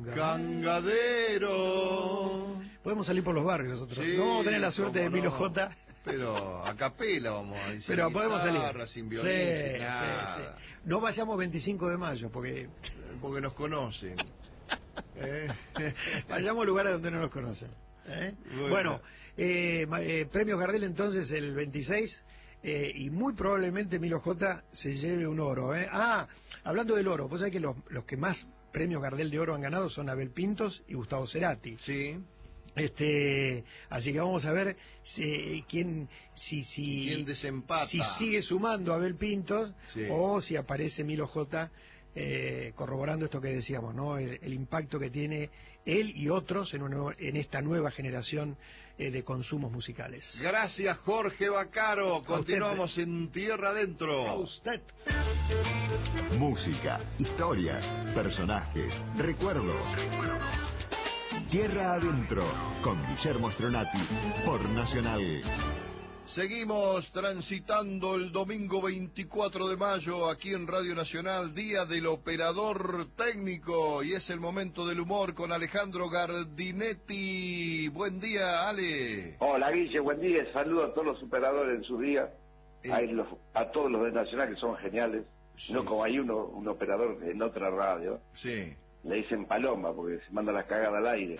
Cangadero. Podemos salir por los barrios nosotros. Sí, No vamos a tener la suerte de Milo no. J. Pero a capela vamos a decir. Pero podemos salir. Sin violencia, Sí, nada. sí. No vayamos 25 de mayo, porque Nos conocen. vayamos a lugares donde no nos conocen. Bueno, premio Gardel entonces el 26, y muy probablemente Milo J se lleve un oro. Hablando del oro, vos sabés que los que más premios Gardel de oro han ganado son Abel Pintos y Gustavo Cerati. Sí. Así que vamos a ver quién desempata, si sigue sumando a Abel Pintos, sí, o si aparece Milo J, corroborando esto que decíamos, ¿no? El impacto que tiene él y otros en esta nueva generación de consumos musicales. Gracias, Jorge Vaccaro. Continuamos en Tierra Adentro. A usted. Música, historias, personajes, recuerdos. Tierra Adentro, con Guillermo Stronati, por Nacional. Seguimos transitando el domingo 24 de mayo aquí en Radio Nacional, Día del Operador Técnico, y es el momento del humor con Alejandro Gardinetti. Buen día, Ale. Hola, Guille, buen día. Saludo a todos los operadores en su día, a todos los de Nacional que son geniales. Sí. No como hay un operador en otra radio. Sí. Le dicen paloma porque se manda las cagadas al aire.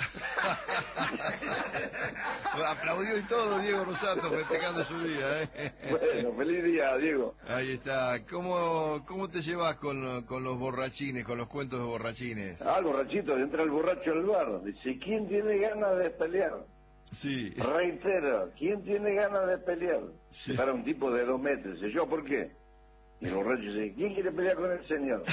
Aplaudió y todo Diego Rosato festejando su día, Bueno, feliz día, Diego. Ahí está. ¿Cómo te llevas con los borrachines, con los cuentos de borrachines? Borrachito, entra el borracho al bar. Dice, ¿quién tiene ganas de pelear? Sí. Reitero, ¿quién tiene ganas de pelear? Sí. Para un tipo de 2 metros. Dice, ¿yo por qué? Y el borracho dice, ¿quién quiere pelear con el señor?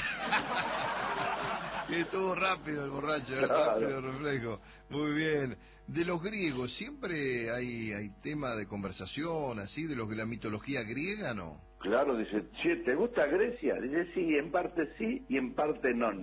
Estuvo rápido el borracho, claro. Rápido el reflejo. Muy bien. De los griegos, ¿siempre hay tema de conversación así, de los de la mitología griega, no? Claro, dice, che, ¿te gusta Grecia? Dice, sí, en parte sí y en parte no.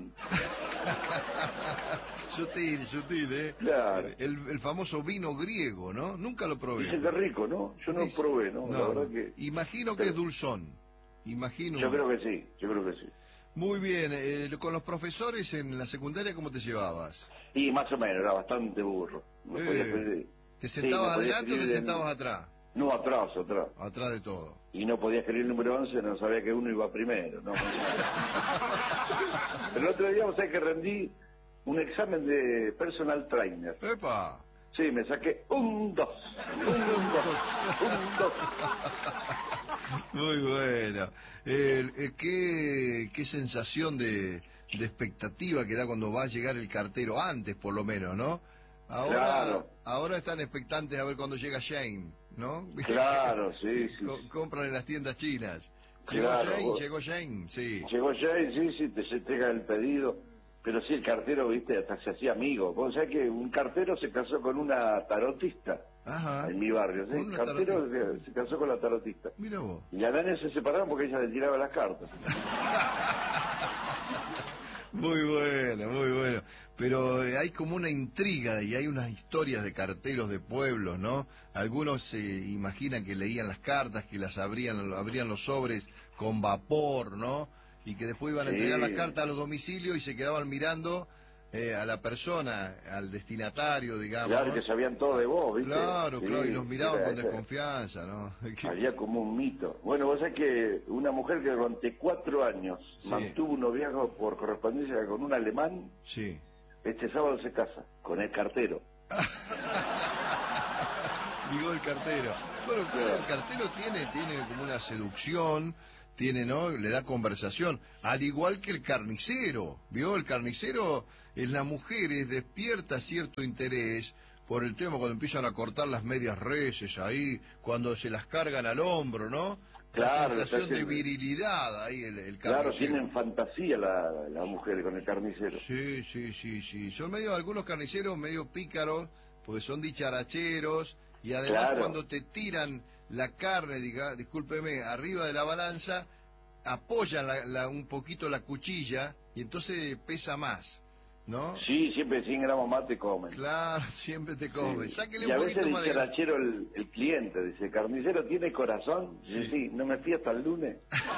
Sutil, ¿eh? Claro. El famoso vino griego, ¿no? Nunca lo probé. Dice que rico, ¿no? Yo no probé, ¿no? La verdad que... Imagino que es dulzón. Yo creo que sí. Muy bien, con los profesores en la secundaria, ¿cómo te llevabas? Y más o menos, era bastante burro. ¿Te sentabas adelante o te sentabas atrás? No, atrás. Atrás de todo. Y no podía escribir el número 11, no sabía que uno iba primero. No. Pero el otro día, o sea que rendí un examen de personal trainer. ¡Epa! Sí, me saqué un 2. Muy bueno. Qué sensación de expectativa que da cuando va a llegar el cartero, antes por lo menos, ¿no? Ahora están expectantes a ver cuando llega Shane, ¿no? Claro, sí. Compran en las tiendas chinas. Llegó Shane, sí. Llegó Shane, sí, te entrega el pedido. Pero sí, el cartero, viste, hasta se hacía amigo. Vos sabés que un cartero se casó con una tarotista. Ajá. En mi barrio, ¿sí? El cartero se casó con la tarotista. Mira vos. Y al año se separaron porque ella le tiraba las cartas. Muy bueno. Pero hay como una intriga y hay unas historias de carteros de pueblos, ¿no? Algunos se imaginan que leían las cartas, que las abrían los sobres con vapor, ¿no? Y que después iban a entregar las cartas a los domicilios y se quedaban mirando a la persona, al destinatario, digamos. Claro, que sabían todo de vos, ¿viste? Claro, y los miraban con desconfianza, ¿no? Había como un mito. Bueno, vos sabés que una mujer que durante 4 años mantuvo un noviazgo por correspondencia con un alemán, este sábado se casa con el cartero. Digo el cartero. Bueno, el cartero tiene como una seducción, ¿no? Le da conversación, al igual que el carnicero, ¿vio? El carnicero en las mujeres despierta cierto interés por el tema cuando empiezan a cortar las medias reses ahí, cuando se las cargan al hombro, ¿no? Claro, la sensación de virilidad ahí el carnicero. Claro, tienen fantasía la mujer con el carnicero. Sí. Son algunos carniceros medio pícaros, porque son dicharacheros, y además cuando te tiran la carne, discúlpeme, arriba de la balanza, apoyan un poquito la cuchilla y entonces pesa más. ¿no? Sí, siempre 100 gramos más te comen. Claro, siempre te comen. Sí. Sáquele Y un a veces poquito más dice de ranchero el cliente, dice, ¿carnicero tiene corazón? Sí. Dice, sí, no me fui hasta el lunes.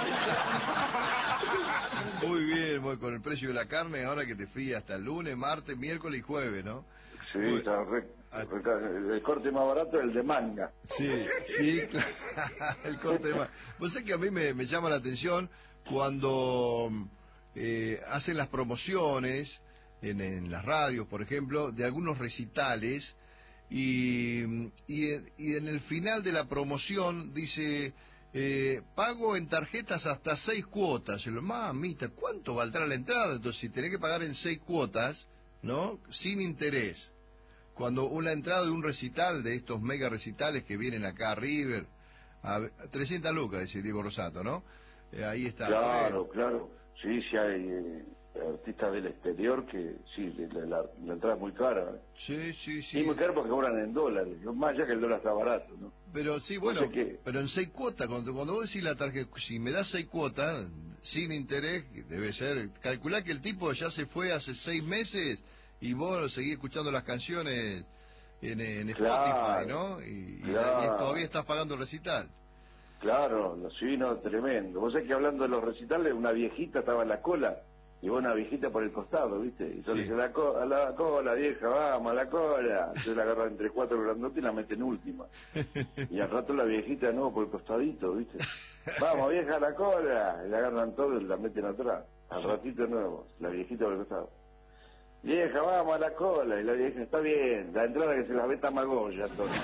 Muy bien, con el precio de la carne, ahora que te fui hasta el lunes, martes, miércoles y jueves, ¿no? Sí, está el corte más barato es el de manga. Sí, sí, claro, el corte de manga. Vos sabés que a mí me llama la atención cuando hacen las promociones en las radios, por ejemplo, de algunos recitales y en el final de la promoción dice... pago en tarjetas hasta 6 cuotas. Y lo, mamita, ¿cuánto valdrá la entrada? Entonces, si tenés que pagar en 6 cuotas, ¿no? Sin interés. Cuando una entrada de un recital, de estos mega recitales que vienen acá a River, a 300 lucas, dice Diego Rosato, ¿no? Ahí está. Claro, claro. Sí, sí hay artistas del exterior que, sí, la entrada es muy cara. Sí, sí, sí. Sí, muy cara porque cobran en dólares. Más allá que el dólar está barato, ¿no? Pero sí, bueno, pero en 6 cuotas, cuando vos decís la tarjeta, si me das 6 cuotas, sin interés, debe ser, calculá que el tipo ya se fue hace 6 meses y vos seguís escuchando las canciones en Spotify, ¿no? Y todavía estás pagando el recital. Claro, sí, no, tremendo. Vos sabés que hablando de los recitales, una viejita estaba en la cola, y vos una viejita por el costado, ¿viste? Y entonces Sí. dice, a la cola, vieja, vamos, a la cola. Entonces la agarran entre 4 grandotes y la meten última. Y al rato la viejita, no, por el costadito, ¿viste? Vamos, vieja, a la cola. Y la agarran todo y la meten atrás. Al ratito de nuevo, la viejita por el costado. Vieja, vamos a la cola. Y la vieja, está bien, la entrada que se la ve Tamagoya, entonces.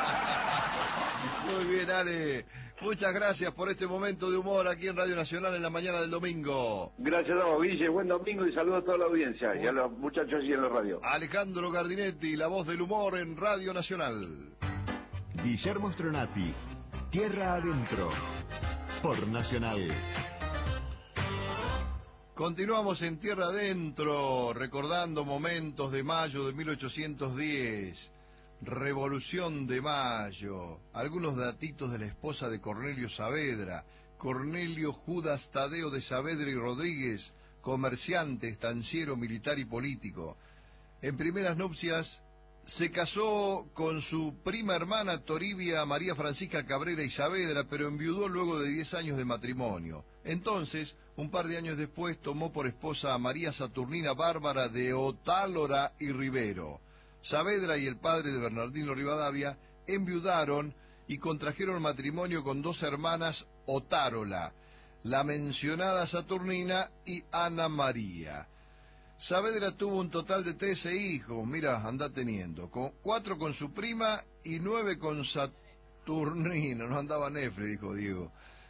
Muy bien, Ale. Muchas gracias por este momento de humor aquí en Radio Nacional en la mañana del domingo. Gracias a vos, Guille. Buen domingo y saludos a toda la audiencia y a los muchachos y en la radio. Alejandro Gardinetti, la voz del humor en Radio Nacional. Guillermo Stronati, Tierra Adentro, por Nacional. Continuamos en Tierra Adentro, recordando momentos de mayo de 1810. Revolución de Mayo, algunos datitos de la esposa de Cornelio Saavedra, Cornelio Judas Tadeo de Saavedra y Rodríguez, comerciante, estanciero, militar y político. En primeras nupcias se casó con su prima hermana Toribia María Francisca Cabrera y Saavedra, pero enviudó luego de 10 años de matrimonio. Entonces, un par de años después, tomó por esposa a María Saturnina Bárbara de Otálora y Rivero. Saavedra y el padre de Bernardino Rivadavia enviudaron y contrajeron matrimonio con 2 hermanas Otárola, la mencionada Saturnina y Ana María. Saavedra tuvo un total de 13 hijos, mira, anda teniendo, 4 con su prima y 9 con Saturnina, no andaba Nefre, dijo Diego,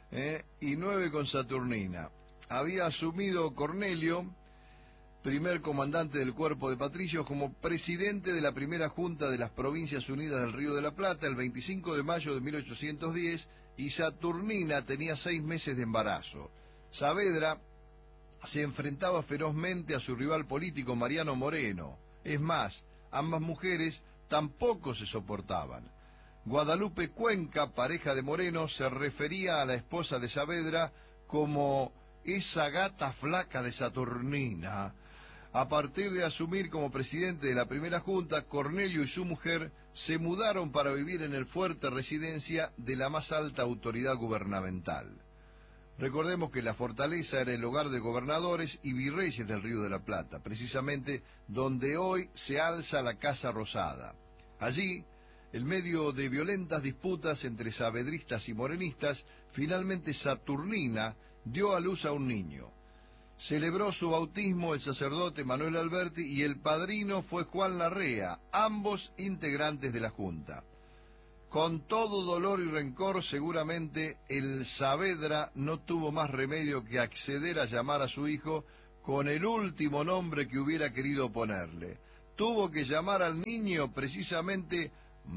y 9 con Saturnina. Había asumido Cornelio, primer comandante del Cuerpo de Patricios, como presidente de la primera Junta de las Provincias Unidas del Río de la Plata el 25 de mayo de 1810, y Saturnina tenía 6 meses de embarazo. Saavedra se enfrentaba ferozmente a su rival político Mariano Moreno. Es más, ambas mujeres tampoco se soportaban. Guadalupe Cuenca, pareja de Moreno, se refería a la esposa de Saavedra como esa gata flaca de Saturnina. A partir de asumir como presidente de la primera junta, Cornelio y su mujer se mudaron para vivir en el fuerte residencia de la más alta autoridad gubernamental. Recordemos que la fortaleza era el hogar de gobernadores y virreyes del Río de la Plata, precisamente donde hoy se alza la Casa Rosada. Allí, en medio de violentas disputas entre saavedristas y morenistas, finalmente Saturnina dio a luz a un niño. Celebró su bautismo el sacerdote Manuel Alberti y el padrino fue Juan Larrea, ambos integrantes de la Junta. Con todo dolor y rencor, seguramente el Saavedra no tuvo más remedio que acceder a llamar a su hijo con el último nombre que hubiera querido ponerle. Tuvo que llamar al niño precisamente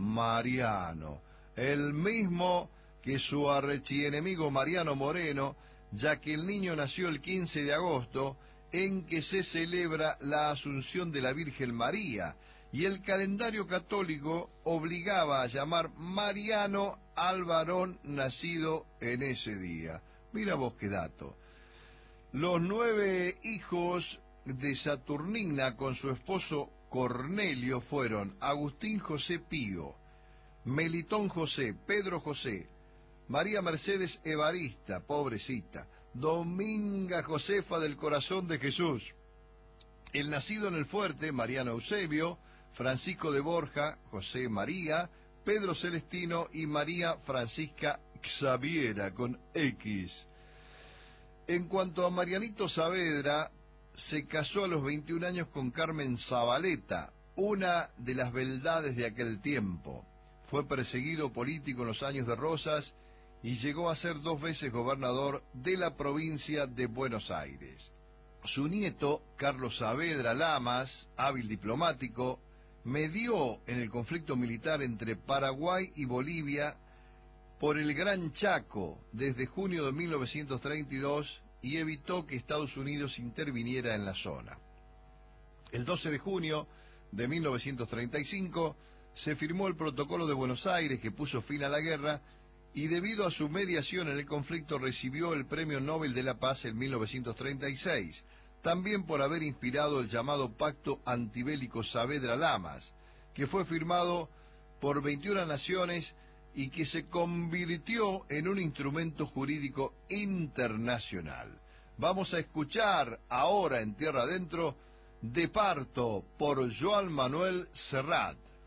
Mariano, el mismo que su archienemigo Mariano Moreno, ya que el niño nació el 15 de agosto, en que se celebra la Asunción de la Virgen María, y el calendario católico obligaba a llamar Mariano al varón nacido en ese día. Mira vos qué dato. Los 9 hijos de Saturnina con su esposo Cornelio fueron Agustín José Pío, Melitón José, Pedro José, María Mercedes Evarista, pobrecita, Dominga Josefa del Corazón de Jesús, el nacido en el Fuerte, Mariano Eusebio, Francisco de Borja, José María, Pedro Celestino y María Francisca Xaviera con X. En cuanto a Marianito Saavedra, se casó a los 21 años con Carmen Zabaleta, una de las beldades de aquel tiempo. Fue perseguido político en los años de Rosas y llegó a ser 2 veces gobernador de la provincia de Buenos Aires. Su nieto, Carlos Saavedra Lamas, hábil diplomático, medió en el conflicto militar entre Paraguay y Bolivia por el Gran Chaco desde junio de 1932 y evitó que Estados Unidos interviniera en la zona. El 12 de junio de 1935 se firmó el Protocolo de Buenos Aires que puso fin a la guerra y debido a su mediación en el conflicto recibió el Premio Nobel de la Paz en 1936, también por haber inspirado el llamado Pacto Antibélico Saavedra-Lamas, que fue firmado por 21 naciones y que se convirtió en un instrumento jurídico internacional. Vamos a escuchar ahora en Tierra Adentro De Parto por Joan Manuel Serrat.